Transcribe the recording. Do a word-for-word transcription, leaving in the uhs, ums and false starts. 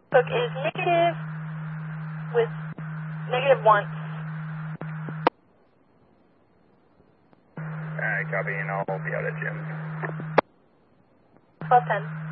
Book is negative with negative once. Alright, copy, and I'll be out at Jim's. twelve ten.